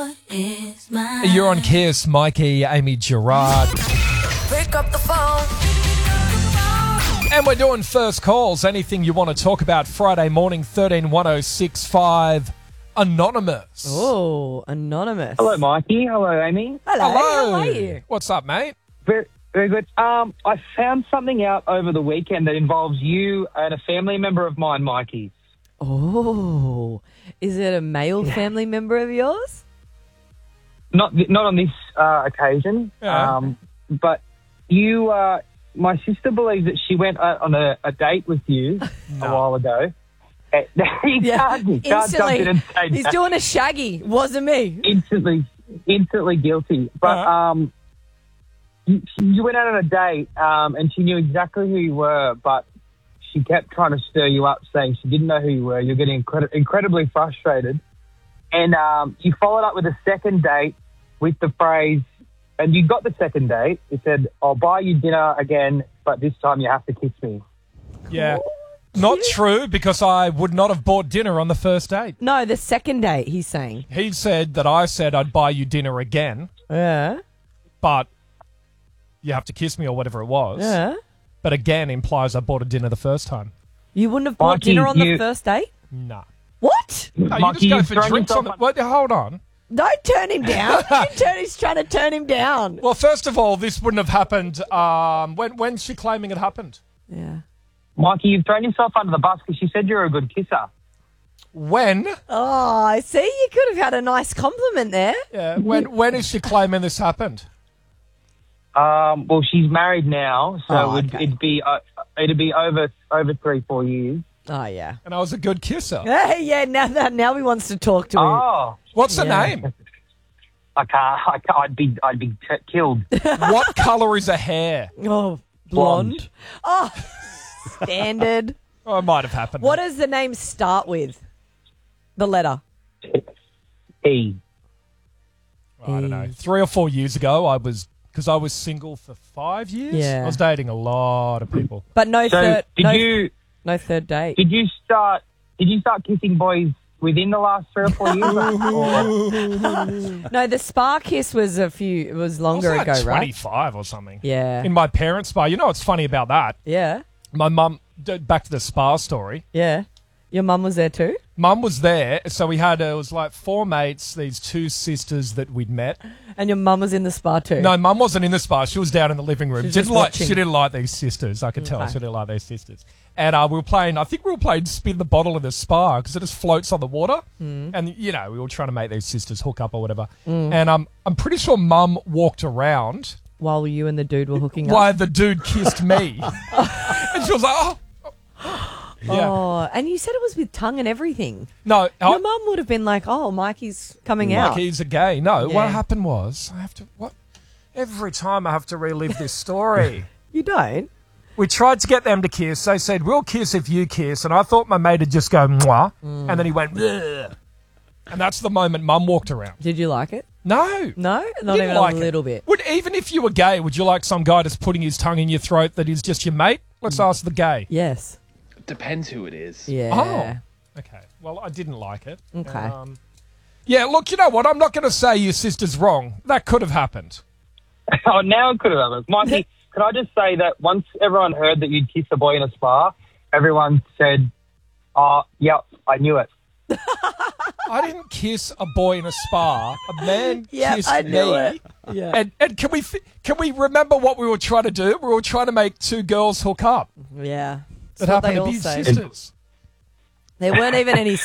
You're on Kiss, Mikey, Amy Gerard. Pick up the phone. And we're doing first calls. Anything you want to talk about Friday morning, 131065. Anonymous. Oh, anonymous. Hello, Mikey. Hello, Amy. Hello. How are you? What's up, mate? Very, very good. I found something out over the weekend that involves you and a family member of mine, Mikey. Oh, is it a male family member of yours? Not on this occasion, Yeah. but you. My sister believes that she went on a date with you a while ago. You can't jump in and say He's that. doing a shaggy. Wasn't me. Instantly guilty. But you went out on a date, and she knew exactly who you were, but she kept trying to stir you up, saying she didn't know who you were. You're getting incredibly frustrated. And you followed up with a second date with the phrase, and you got the second date. It said, I'll buy you dinner again, but this time you have to kiss me. Yeah. Not true, because I would not have bought dinner on the first date. No, the second date, he's saying. He said that I said I'd buy you dinner again, Yeah. but you have to kiss me or whatever it was. Yeah. But again implies I bought a dinner the first time. You wouldn't have bought Mikey, dinner on the you- first date? Nah. What? No, you Mikey, just go you've for thrown drinks on the... yourself What, hold on. Don't turn him down. He's trying to turn him down. Well, first of all, this wouldn't have happened... when's she claiming it happened? Yeah. Mikey, you've thrown yourself under the bus because she said you're a good kisser. When? Oh, see, you could have had a nice compliment there. Yeah. When is she claiming this happened? Well, she's married now, so Oh, okay. it'd be over 3-4 years. Oh, yeah. And I was a good kisser. Hey, yeah, now he wants to talk to him. Oh, What's her Yeah. name? I can't. I'd be killed. What colour is her hair? Oh, blonde. Oh, standard. Oh, it might have happened. What does the name start with? The letter. E. I don't know. 3 or 4 years ago, because I was single for 5 years. Yeah. I was dating a lot of people. But no So third. did No third date. you start kissing boys within the last 3 or 4 years? No, the spa kiss was It was longer I was ago, like right? 25 or something. Yeah. In my parents' spa. You know what's funny about that? Yeah. My mum, back to the spa story. Yeah. Your mum was there too? Mum was there, so we had, it was like 4 mates, these 2 sisters that we'd met. And your mum was in the spa too? No, Mum wasn't in the spa. She was down in the living room. She was just watching. She didn't like these sisters. I could tell Okay. she didn't like these sisters. And we were playing, I think we were playing Spin the Bottle in the spa because it just floats on the water. And, you know, we were trying to make these sisters hook up or whatever. And I'm pretty sure Mum walked around While you and the dude were hooking up? while the dude kissed me. And she was like, oh. Yeah. Oh, and you said it was with tongue and everything. No, Your mum would have been like, oh, Mikey's coming out. like he's a gay. No, Yeah. what happened was, every time I have to relive this story. You don't? We tried to get them to kiss. They said, we'll kiss if you kiss. And I thought my mate would just go, mwah. And then he went, bleh. And that's the moment Mum walked around. Did you like it? No. No? Not Didn't even like a it. little bit. Even if you were gay, would you like some guy just putting his tongue in your throat that is just your mate? Let's ask the gay. Yes. Depends who it is. Yeah. Oh. Okay. Well, I didn't like it. Okay. Yeah, look, you know what? I'm not going to say your sister's wrong. That could have happened. Oh, now it could have happened. Mikey, can I just say that once everyone heard that you'd kiss a boy in a spa, everyone said, oh, yep, I knew it. I didn't kiss a boy in a spa. A man Yeah, kissed I knew me. it. Yeah. And can we remember what we were trying to do? We were trying to make 2 girls hook up. Yeah. That That's what happened they to all be say. sisters. There weren't even any